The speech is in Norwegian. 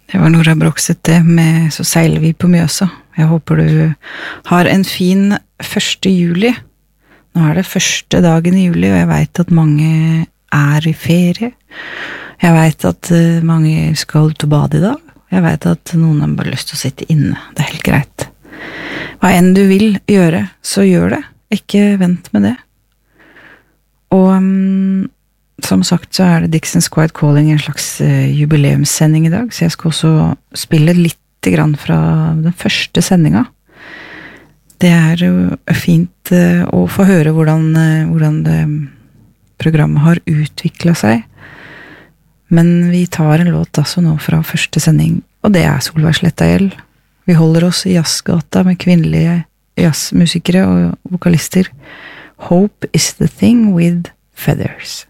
Det var Nora Brogstøtte med Så seiler vi på Mjøsa. Jeg håper du har en fin 1. juli. Nå det første dagen I juli, og jeg vet at mange I ferie. Jeg vet at mange skal ut og bade I dag. Jeg vet at noen har bare lyst til å sitte inne. Det helt greit. Hva enn du vil gjøre, så gjør det. Ikke vent med det. Og som sagt så det Dixon's Quiet Calling en slags jubileumssending I dag, så jeg skal også spille litt grann fra den første sendinga. Det jo fint å få høre hvordan det programmet har utviklet seg. Men vi tar en låt altså nå fra første sending, og det Solveig Slettahjell. Vi holder oss I jazzgata med kvinnelige jazzmusikere og vokalister. Hope is the thing with feathers.